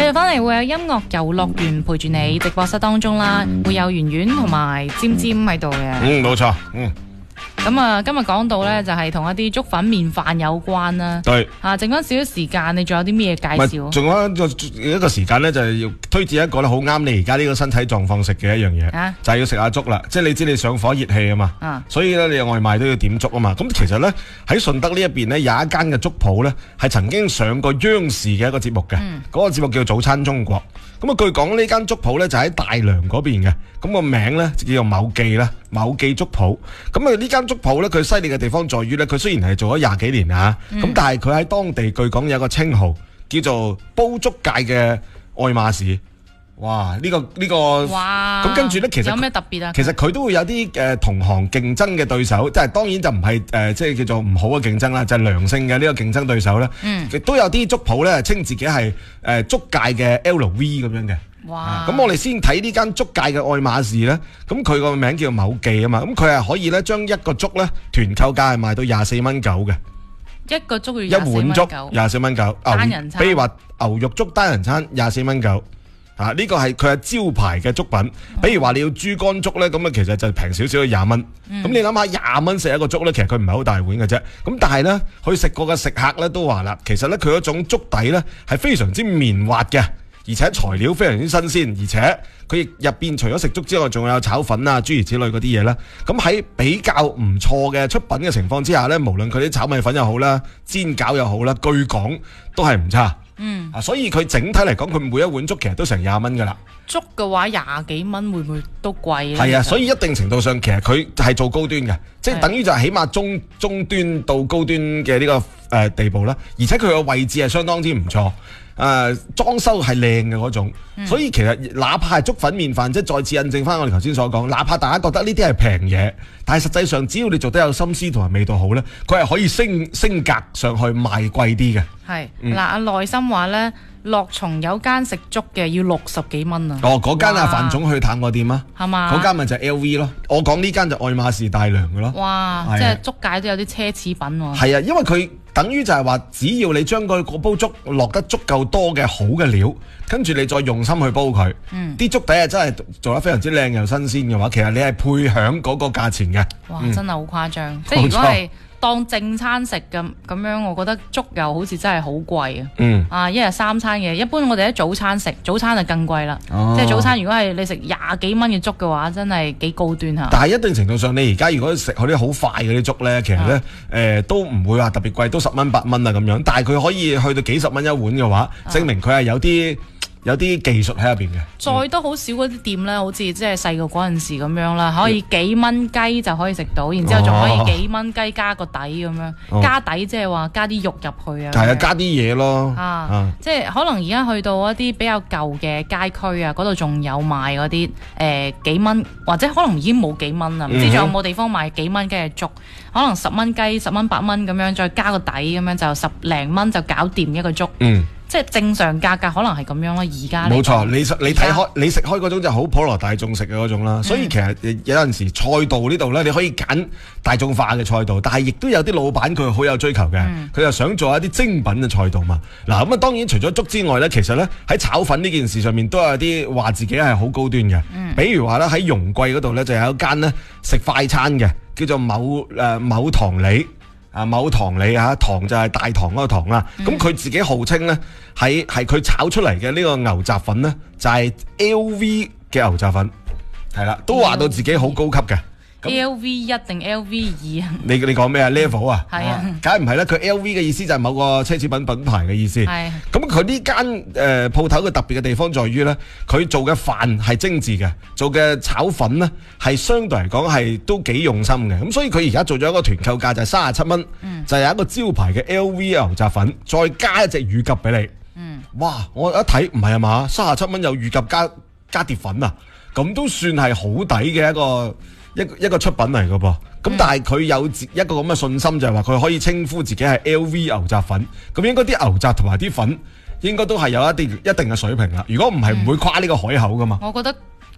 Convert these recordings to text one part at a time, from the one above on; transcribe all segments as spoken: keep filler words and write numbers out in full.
續翻嚟會有音樂遊樂園陪住你，直播室當中啦，會有圓圓同埋尖尖喺度嘅。 嗯，冇錯，嗯。 咁啊，今日講到咧就係同一啲粥粉麵飯有關啦。 對。 啊，剩翻少少時間，你仲有啲咩介紹？ 仲有一個一個時間咧，就係要推薦一個咧好啱你而家呢個身體狀況食嘅一樣嘢， 啊、 就係要食下粥啦。即係你知你上火熱氣啊嘛，啊所以咧你外賣都要點粥啊嘛。咁其實咧喺順德呢一邊咧有一間嘅粥鋪咧係曾經上過央視嘅一個節目嘅，嗰、嗯、個節目叫早餐中國。咁啊，據講呢間粥鋪咧就喺大良嗰邊嘅，咁個名咧就叫做某記啦，某記粥鋪。咁啊呢間粥鋪咧佢犀利嘅地方在於咧，佢雖然係做咗廿幾年啊，咁、嗯、但係佢喺當地據講有一個稱號叫做煲粥界嘅愛馬仕。哇！呢、這個呢、這個， 哇！ 咁跟住咧，其實有咩特別啊？ 其實佢都會有啲誒、呃、同行競爭嘅對手，即係當然就唔係誒即係叫做唔好嘅競爭啦，就係、是、良性嘅呢個競爭對手咧。嗯，亦都有啲粥鋪咧稱自己係誒粥界嘅 L V 咁樣嘅。哇！咁、啊、我哋先睇呢間粥界嘅愛馬仕咧，咁佢個名叫某記啊嘛，咁佢係可以咧將一個粥咧團購價係賣到廿四蚊九嘅。 一個粥要一碗粥廿四蚊九， 單人餐， 比如話牛肉粥單人餐廿四蚊九。啊！呢、這個係佢係招牌嘅粥品，比如話你要豬肝粥咧，咁啊其實就平少少嘅廿蚊。咁、嗯、你諗下廿蚊食一個粥咧，其實佢唔係好大碗嘅啫。咁但係咧，去食過嘅食客咧都話啦，其實咧佢嗰種粥底咧係非常之綿滑嘅，而且材料非常之新鮮，而且佢亦入邊除咗食粥之外，仲有炒粉啊諸如此類嗰啲嘢啦。咁喺比較唔錯嘅出品嘅情況之下咧，無論佢啲炒米粉又好啦，煎餃又好啦，據講都係唔差。嗯，啊，所以佢整體嚟講，佢每一碗粥其實都成廿蚊噶啦。粥嘅話廿幾蚊會唔會都貴咧？ 係啊，所以一定程度上其實佢係做高端嘅，即係等於就係起碼中中端到高端嘅呢、這個誒、呃、地步啦。而且佢個位置係相當之唔錯，誒、呃、裝修係靚嘅嗰種、嗯。所以其實哪怕係粥粉麵飯，即係再次印證翻我哋頭先所講，哪怕大家覺得呢啲係平嘢，但係實際上只要你做得有心思同埋味道好咧，佢係可以升升格上去賣貴啲嘅。係嗱，阿內心話咧，樂從有間食粥嘅要六十幾蚊啊！ 哦，嗰間阿范總去探過店啊， 係嘛？ 嗰間咪就係 L V 咯。我講呢間就愛馬仕大良嘅咯。 哇！即係粥界都有啲奢侈品喎。 係啊，因為佢等於就係話，只要你將個煲粥落得足夠多嘅好嘅料，跟住你再用心去煲佢，啲、嗯、粥底係真係做得非常之靚又新鮮嘅話，其實你係配響嗰個價錢嘅。 哇！ 嗯、 真係好誇張，即係如果係當正餐食咁咁樣，我覺得粥又好似真係好貴啊！嗯，啊一日三餐嘅，一般我哋喺早餐食，早餐就更貴啦。哦、即係早餐如果係你食廿幾蚊嘅粥嘅話，真係幾高端嚇。但係一定程度上，你而家如果食嗰啲好快嗰啲粥咧，其實咧誒、呃、都唔會話特別貴，都十蚊八蚊啊咁樣。但係佢可以去到幾十蚊一碗嘅話，證明佢係有啲。有啲技術喺入邊嘅， 再都好少嗰啲店咧，好似即係細個嗰陣時咁樣啦，可以幾蚊雞就可以食到，然之後仲可以幾蚊雞加個底咁樣，哦、加底即係話加啲肉入去啊， 係啊，加啲嘢咯，啊， 啊即係可能而家去到一啲比較舊嘅街區啊，嗰度仲有賣嗰啲誒幾蚊，或者可能已經冇幾蚊啦，唔知仲有冇地方賣幾蚊雞嘅粥，可能十蚊雞、十蚊八蚊咁樣，再加個底咁樣就十零蚊就搞掂一個粥。嗯。即係正常價格可能係咁樣咯，而家冇錯， 你你睇開你食開嗰種就好普羅大眾食嘅嗰種啦、嗯，所以其實有陣時菜道呢度咧，你可以揀大眾化嘅菜道，但係亦都有啲老闆佢好有追求嘅，佢、嗯、就想做一啲精品嘅菜道嘛。嗱咁啊，當然除咗粥之外咧，其實咧喺炒粉呢件事上面都有啲話自己係好高端嘅、嗯，比如話咧喺容桂嗰度咧就有一間咧食快餐嘅，叫做某誒、呃、某堂里。啊，某堂里啊，堂就係大堂嗰個堂啦。咁、嗯、佢自己號稱咧，係係佢炒出嚟嘅呢個牛雜粉咧，就係、是、L V 嘅牛雜粉，係啦，都話到自己好高級嘅。 L V 一定 L V 二啊？ 你你講咩啊 ？level 啊？ 係啊， 梗係唔係啦。佢 L V 嘅意思就係某個奢侈品品牌嘅意思。係。咁佢呢間誒鋪頭嘅特別嘅地方在於咧，佢做嘅飯係精緻嘅，做嘅炒粉咧係相對嚟講係都幾用心嘅。咁所以佢而家做咗一個團購價就係三十七蚊，就係有一個招牌嘅 L V 牛雜粉，再加一隻乳鴿俾你。嗯。哇！我一睇唔係啊嘛，三十七蚊有乳鴿加加碟粉啊，咁都算係好抵嘅一個。一個一個出品嚟嘅噃，咁但係佢有一個咁嘅信心，就係話佢可以稱呼自己係 L V 牛雜粉，咁應該啲牛雜同埋啲粉應該都係有一定一定嘅水平啦。如果唔係唔會跨呢個海口噶嘛。 我覺得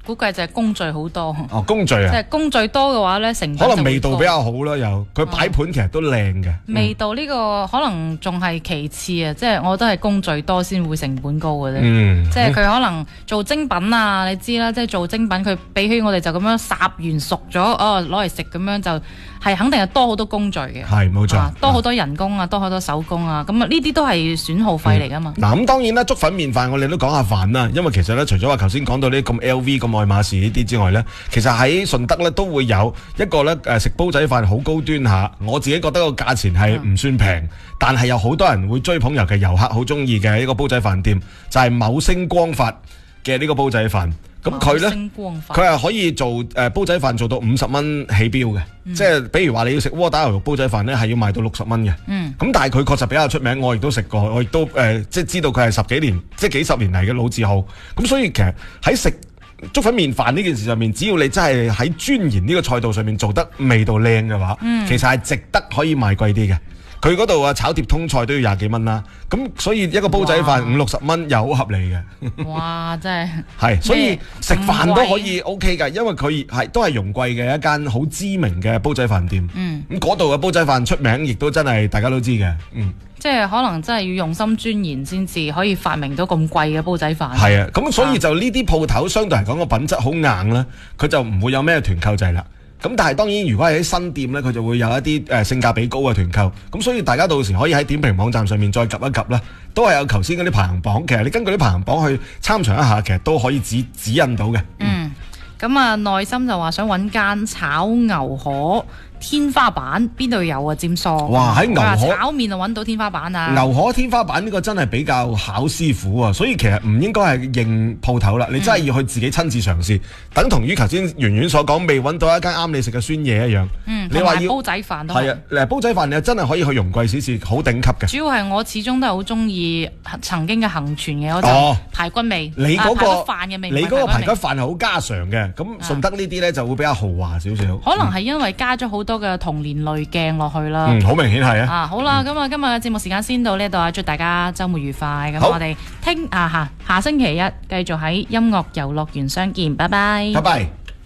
估計就係工序好多。 哦，工序啊， 即係工序多嘅話咧，成本可能味道比較好啦，又佢擺盤其實都靚嘅。 嗯、味道呢個可能仲係其次啊，即係我覺得係工序多先會成本高嘅啫。 嗯， 即係佢可能做精品啊，你知啦，即係做精品佢比起我哋就咁樣烚完熟咗，哦攞嚟食咁樣就係肯定係多好多工序嘅。 係冇錯、啊， 多好多人工啊，多好多手工啊，咁啊呢啲都係損耗費嚟噶嘛。 嗱咁、嗯、當然啦，粥粉麵飯我哋都講下飯啦，因為其實咧除咗話頭先講到呢咁 L V 咁愛馬仕呢啲之外咧，其實喺順德咧都會有一個咧誒食煲仔飯好高端下，我自己覺得個價錢係唔算平，嗯、但係有好多人會追捧，尤其遊客好中意嘅一個煲仔飯店，就係、是、某星光發嘅呢個煲仔飯。咁佢咧，佢係可以做誒、呃、煲仔飯做到五十蚊起標嘅，嗯、即係比如話你要食窩打牛肉煲仔飯咧，係要賣到六十蚊嘅。嗯，咁但係佢確實比較出名，我亦都食過，我亦都誒、呃、即係知道佢係十幾年，即係幾十年嚟嘅老字號。咁所以其實喺食粥粉麵飯呢件事上面，只要你真係喺鑽研呢個賽道上面做得味道靚嘅話，嗯、其實係值得可以賣貴啲嘅。佢嗰度啊炒碟通菜都要廿幾蚊啦，咁所以一個煲仔飯五六十蚊又好合理嘅。哇！真係係，所以食飯都可以 OK 㗎，因為佢係都係容貴嘅一間好知名嘅煲仔飯店。嗯，咁嗰度嘅煲仔飯出名，亦都真係大家都知嘅。嗯，即係可能真係要用心鑽研先至可以發明到咁貴嘅煲仔飯。係啊，咁所以就呢啲鋪頭相對嚟講個品質好硬啦，佢就唔會有咩團購制啦。咁但係當然，如果係喺新店咧，佢就會有一啲誒性價比高嘅團購。咁所以大家到時可以喺點評網站上面再及一及啦，都係有頭先嗰啲排行榜。其實你根據啲排行榜去參詳一下，其實都可以指指引到嘅。嗯，咁啊，內心就話想揾間炒牛河天花板，邊度有啊？尖梳哇！喺牛河炒麵就揾到天花板啊！牛河天花板呢個真係比較考師傅啊，所以其實唔應該係認鋪頭啦，你真係要去自己親自嘗試，嗯、等同於頭先圓圓所講，未揾到一間啱你食嘅酸嘢一樣。嗯，你話要煲仔飯都係啊！嗱，煲仔飯你真係可以去容桂試試，好頂級嘅。主要係我始終都係好中意曾經嘅恆傳嘅嗰種排骨味，你嗰、嗰個、啊、排骨飯嘅味，你嗰個排骨飯係好家常嘅，咁順德呢啲咧就會比較豪華少少。可能係因為加咗好多嘅童年濾鏡落去啦，嗯，好明顯係啊。啊，好啦，咁啊，今日嘅節目時間先到呢度啊，祝大家周末愉快。咁我哋聽啊下下星期一繼續喺音樂遊樂園相見，拜拜，拜拜。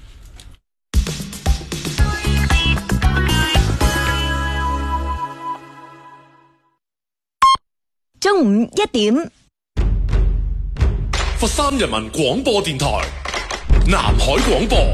中午一點， 佛山人民廣播電台南海廣播。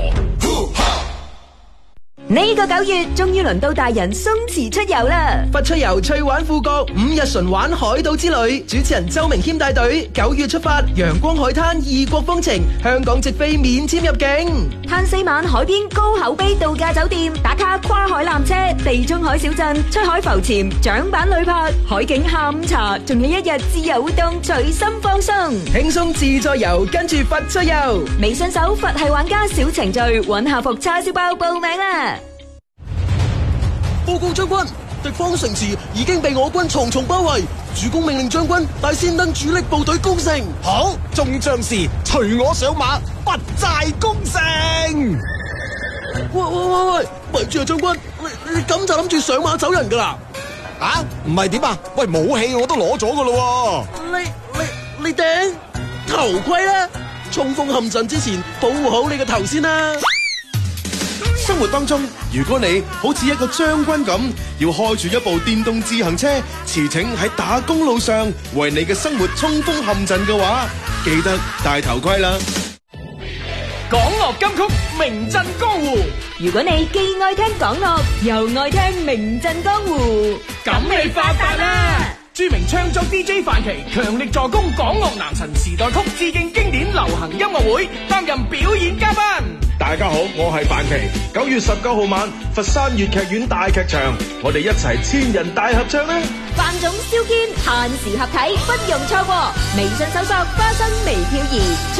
呢個九月終於輪到大人鬆弛出遊啦！ 佛出遊趣玩富國五日純玩海島之旅，主持人周明謙帶隊，九月出發，陽光海灘異國風情，香港直飛免簽入境， 嘆四晚海邊高口碑度假酒店，打卡跨海纜車，地中海小鎮，出海浮潛，槳板旅拍，海景下午茶，仲有一日自由活動，隨心放鬆， 輕鬆自在遊，跟住佛出遊。 微信搜佛系玩家小程序，揾下服叉燒包報名啦！ 報告將軍，敵方城池已經被我軍重重包圍，主公命令將軍帶先登主力部隊攻城。 好，眾將士隨我上馬，拔寨攻城。 喂喂喂喂，咪住啊，將軍，你你咁就諗住上馬走人噶啦？ 啊，唔係點啊？喂，武器我都攞咗噶咯。 你你你頂頭盔啦，衝鋒陷陣之前保護好你個頭先啦。 生活當中，如果你好似一個將軍咁，要開住一部電動自行車，馳騁喺打工路上，為你嘅生活衝鋒陷陣嘅話，記得戴頭盔啦！ 港樂金曲名震江湖， 如果你既愛聽港樂，又愛聽名震江湖， 咁你發達啦！著名唱作 D J 范琪強力助攻港樂男神時代曲致敬經典流行音樂會，擔任表演嘉賓。 大家好，我係范琪。九月十九號晚，佛山粵劇院大劇場，我哋一齊千人大合唱啦！ 范總、蕭堅限時合體，不容錯過。微信搜索花生微漂兒。